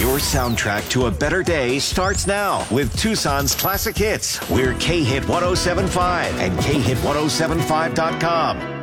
Your soundtrack to a better day starts now with Tucson's classic hits. We're K-Hit 1075 and KHit1075.com.